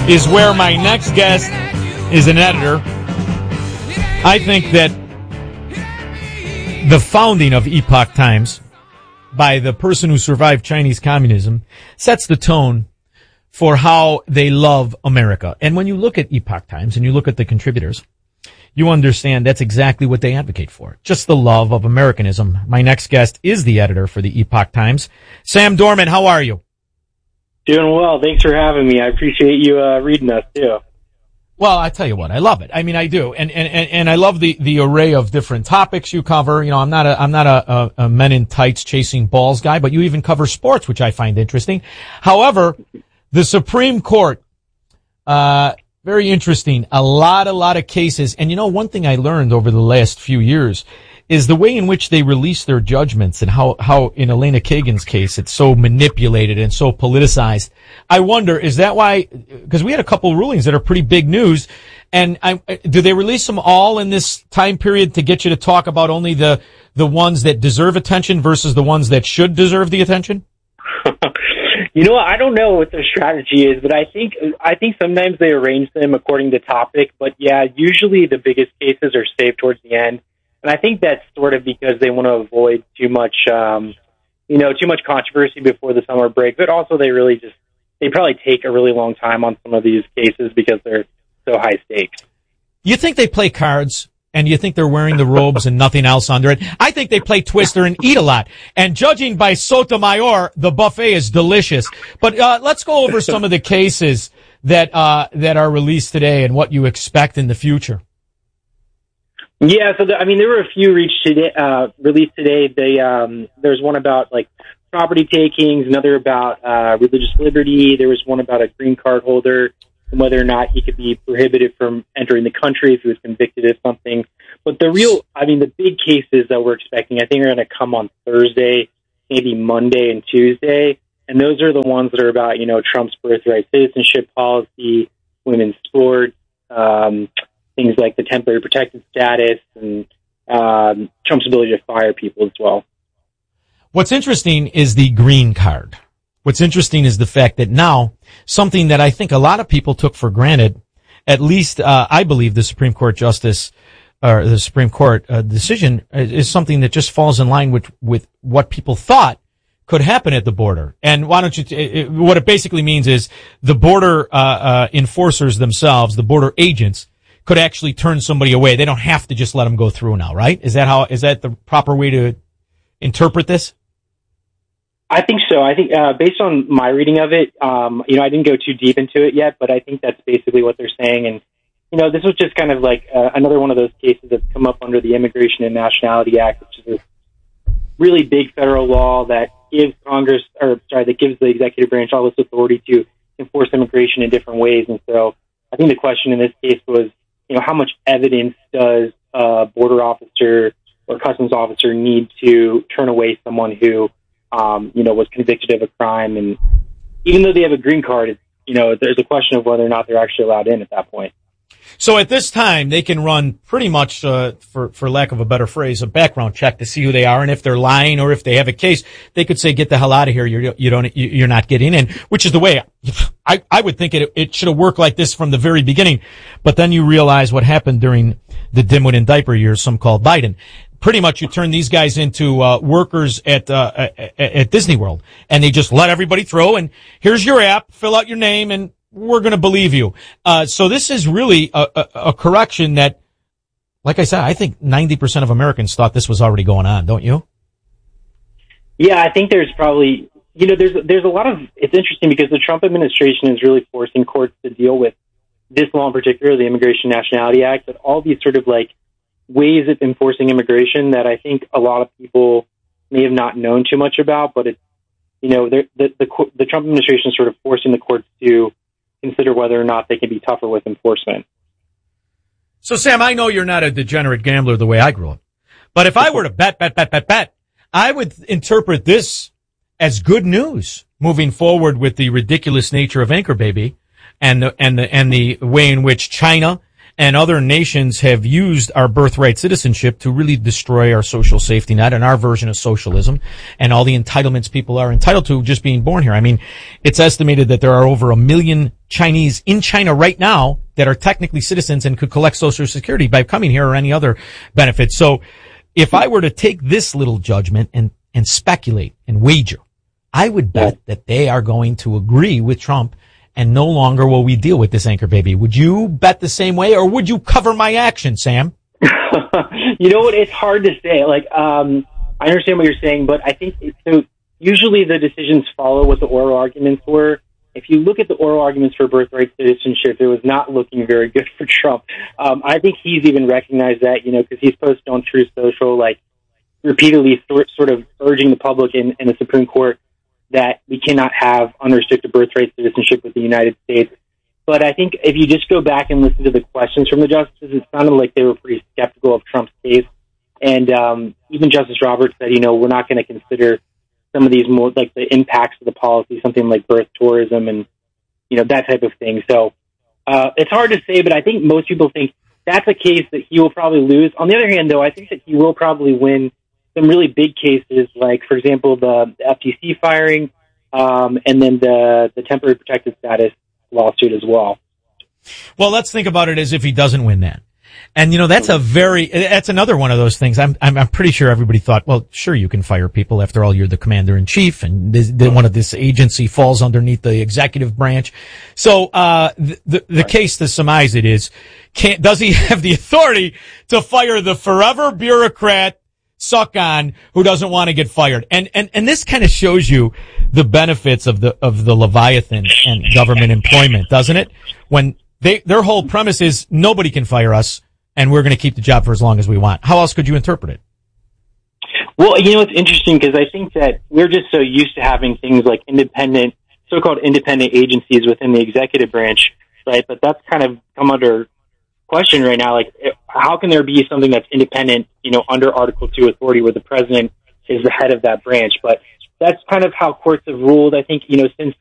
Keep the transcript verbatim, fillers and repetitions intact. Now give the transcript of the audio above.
is where my next guest is an editor. I think that the founding of Epoch Times by the person who survived Chinese communism sets the tone for how they love America. And when you look at Epoch Times and you look at the contributors, you understand that's exactly what they advocate for. Just the love of Americanism. My next guest is the editor for the Epoch Times. Sam Dorman, how are you? Doing well. Thanks for having me. I appreciate you uh, reading us, too. Well, I tell you what, I love it. I mean, I do. And, and, and I love the, the array of different topics you cover. You know, I'm not a, I'm not a, a, a men in tights chasing balls guy, but you even cover sports, which I find interesting. However, the Supreme Court, uh, very interesting. A lot, a lot of cases. And you know, one thing I learned over the last few years is the way in which they release their judgments and how, how in Elena Kagan's case, it's so manipulated and so politicized. I wonder, is that why, because we had a couple rulings that are pretty big news, and I, do they release them all in this time period to get you to talk about only the, the ones that deserve attention versus the ones that should deserve the attention? You know what? I don't know what their strategy is, but I think I think sometimes they arrange them according to topic. But yeah, usually the biggest cases are saved towards the end, and I think that's sort of because they want to avoid too much, um, you know, too much controversy before the summer break. But also, they really just they probably take a really long time on some of these cases because they're so high stakes. You think they play cards? And you think they're wearing the robes and nothing else under it? I think they play Twister and eat a lot. And judging by Sotomayor, the buffet is delicious. But uh, let's go over some of the cases that uh, that are released today and what you expect in the future. Yeah, so the, I mean, there were a few reached today, uh, released today. They, um, there's one about like property takings, another about uh, religious liberty. There was one about a green card holder and whether or not he could be prohibited from entering the country if he was convicted of something. But the real, I mean, the big cases that we're expecting, I think are going to come on Thursday, maybe Monday and Tuesday. And those are the ones that are about, you know, Trump's birthright citizenship policy, women's sports, um, things like the temporary protected status, and um, Trump's ability to fire people as well. What's interesting is the green card. What's interesting is the fact that now something that I think a lot of people took for granted, at least uh, I believe the Supreme Court justice or the Supreme Court uh, decision is something that just falls in line with with what people thought could happen at the border. And why don't you? T- it, what it basically means is the border uh, uh, enforcers themselves, the border agents, could actually turn somebody away. They don't have to just let them go through now, right? Is that how? Is that the proper way to interpret this? I think so. I think uh, based on my reading of it, um, you know, I didn't go too deep into it yet, but I think that's basically what they're saying. And, you know, this was just kind of like uh, another one of those cases that's come up under the Immigration and Nationality Act, which is a really big federal law that gives Congress, or sorry, that gives the executive branch all this authority to enforce immigration in different ways. And so I think the question in this case was, you know, how much evidence does a border officer or customs officer need to turn away someone who Um, you know, was convicted of a crime, and even though they have a green card, it's, you know, there's a question of whether or not they're actually allowed in at that point. So at this time, they can run pretty much, uh, for for lack of a better phrase, a background check to see who they are, and if they're lying or if they have a case, they could say, "Get the hell out of here! You you don't you're not getting in." Which is the way I I would think it it should have worked like this from the very beginning. But then you realize what happened during the dimwit and diaper years, some call Biden. Pretty much you turn these guys into uh, workers at, uh, at at Disney World, and they just let everybody through, and here's your app, fill out your name, and we're going to believe you. Uh, so this is really a, a, a correction that, like I said, I think ninety percent of Americans thought this was already going on, don't you? Yeah, I think there's probably, you know, there's there's a lot of, it's interesting because the Trump administration is really forcing courts to deal with this law in particular, the Immigration and Nationality Act, but all these sort of like ways of enforcing immigration that I think a lot of people may have not known too much about, but it's, you know, the, the, the, the Trump administration is sort of forcing the courts to consider whether or not they can be tougher with enforcement. So, Sam, I know you're not a degenerate gambler the way I grew up, but if I were to bet, bet, bet, bet, bet, I would interpret this as good news moving forward with the ridiculous nature of Anchor Baby and the, and the, and the way in which China and other nations have used our birthright citizenship to really destroy our social safety net and our version of socialism and all the entitlements people are entitled to just being born here. I mean, it's estimated that there are over a million Chinese in China right now that are technically citizens and could collect Social Security by coming here or any other benefits. So if I were to take this little judgment and, and speculate and wager, I would bet that they are going to agree with Trump and no longer will we deal with this anchor baby. Would you bet the same way, or would you cover my action, Sam? You know what? It's hard to say. Like, um, I understand what you're saying, but I think it, so. Usually, the decisions follow what the oral arguments were. If you look at the oral arguments for birthright citizenship, it was not looking very good for Trump. Um, I think he's even recognized that, you know, because he's posted on Truth Social, like repeatedly, sort, sort of urging the public in, in the Supreme Court that we cannot have unrestricted birthright citizenship with the United States. But I think if you just go back and listen to the questions from the justices, it sounded like they were pretty skeptical of Trump's case. And um, even Justice Roberts said, you know, we're not going to consider some of these more, like the impacts of the policy, something like birth tourism and, you know, that type of thing. So uh, it's hard to say, but I think most people think that's a case that he will probably lose. On the other hand, though, I think that he will probably win some really big cases, like, for example, the, the F T C firing, um, and then the, the temporary protected status lawsuit as well. Well, let's think about it as if he doesn't win that. And, you know, that's a very, that's another one of those things. I'm, I'm, I'm pretty sure everybody thought, well, sure, you can fire people. After all, you're the commander in chief, and this, the, one of this agency falls underneath the executive branch. So, uh, the, the, the right. case to surmise it is, can, does he have the authority to fire the forever bureaucrat suck on who doesn't want to get fired? And, and, and this kind of shows you the benefits of the, of the Leviathan and government employment, doesn't it? When they, their whole premise is nobody can fire us and we're going to keep the job for as long as we want. How else could you interpret it? Well, you know, it's interesting because I think that we're just so used to having things like independent, so-called independent agencies within the executive branch, right? But that's kind of come under question right now. Like, how can there be something that's independent, you know, under Article two authority where the president is the head of that branch? But that's kind of how courts have ruled, I think, you know, since